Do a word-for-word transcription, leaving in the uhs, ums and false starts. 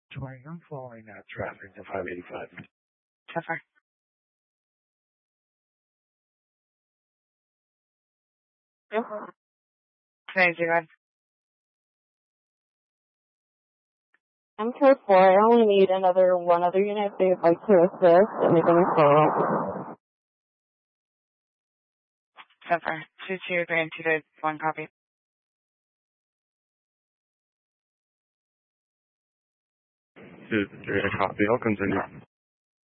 twenty, I'm following that traffic to five eighty-five. Tougher. Yep. Thank you, guys. I'm code four. I only need another one other unit if they'd like to assist and make a referral. Tougher. Two, two, three, and two, to one copy. Two, three, a copy. I'll continue.